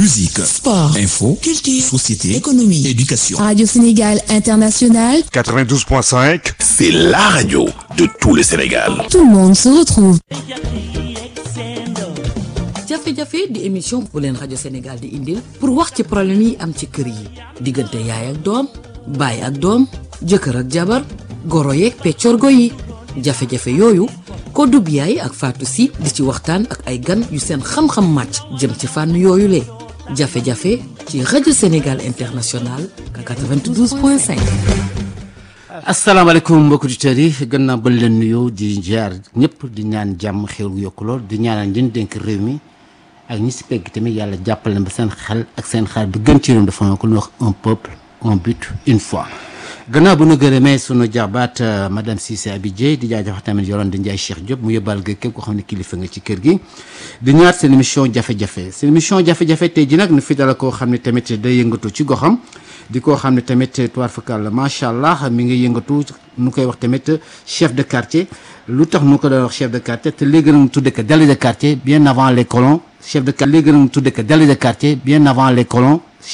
musique, sport, info, culture, société, économie, éducation. Radio Sénégal International, 92.5, c'est la radio de tout le Sénégal. tout le monde se retrouve. jafe-jafe di émission bu leen rajo Sénégal di indil pour wax ci problème yi am ci kër yi diggante yaay ak doom baay ak doom jëkkër ak jabar goro yeeg peccorgo yi jafe-jafe yooyu Kodou Biaye ak Fatou Sy di ci waxtaan ak ay gan yu seen xam-xam màcc jëm ci fànn yooyu le jafe-jafe ci rajo Sénégal International 92.5. asalaamaaleykum mbokki auditeurs yi gannaaw ba leen nuyoo di jaar ñëpp di ñaan jàmm xéwal gu yokku lool di ñaanal ñi dénk réew mi ak ñi si pegg tamit yàlla jàppale na ba seen xel ak seen xel bi gën ci réew mi dafa ko lu wax un peuple un but une foi. gannaaw bu nu gërëmee sunu jaabaat madame Cissé Abidjé di jaajëfal tamit yoroon di Ndiaye Cheikh Diop mu yóbbaal ga képp koo xam ne kilifa nga ci kër gi di ñëwaat seen émission jafe-jafe seen émission jafe-jafe tey ji nag nu fi dala koo xam ne tamit day yëngatu ci goxam di koo xam ne tamit tuwaar fakal macha allah mi ngi yëngatu nu koy wax tamit chef de quartier lu tax nu ko doon wax chef de quartier te léegi nag mu tudde ko délégué de quartier bien avant les colons chef de quartier léegi nag mu tudde ko délégué de quartier bien avant les colons